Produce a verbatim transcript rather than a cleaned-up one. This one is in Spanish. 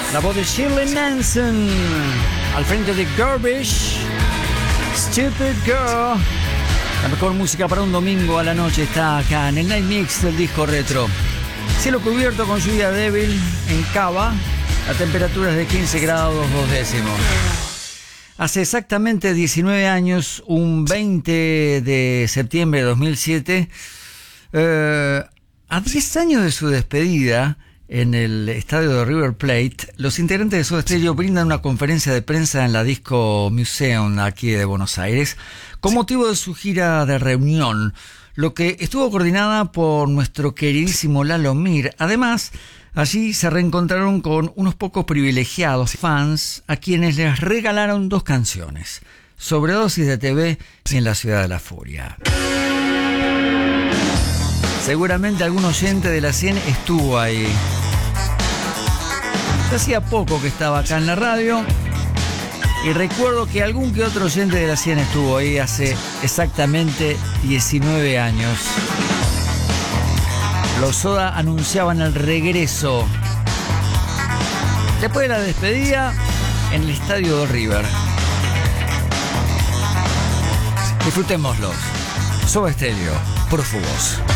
La voz de Shirley Manson al frente de Garbage, Stupid Girl. La mejor música para un domingo a la noche está acá en el Night Mix del disco retro. Cielo cubierto con lluvia débil en Cava. La temperatura es de quince grados dos décimos. Hace exactamente diecinueve años, un veinte de septiembre de dos mil siete, eh, a diez años de su despedida en el estadio de River Plate, los integrantes de Soda Stereo brindan una conferencia de prensa en la Disco Museum aquí de Buenos Aires con motivo de su gira de reunión, lo que estuvo coordinada por nuestro queridísimo Lalo Mir. Además, allí se reencontraron con unos pocos privilegiados fans a quienes les regalaron dos canciones, Sobredosis de T V y En la Ciudad de la Furia. Seguramente algún oyente de la cien estuvo ahí. Yo hacía poco que estaba acá en la radio y recuerdo que algún que otro oyente de la cien estuvo ahí hace exactamente diecinueve años. Los Soda anunciaban el regreso después de la despedida en el estadio de River. Disfrutémoslos. Soda Stereo, prófugos.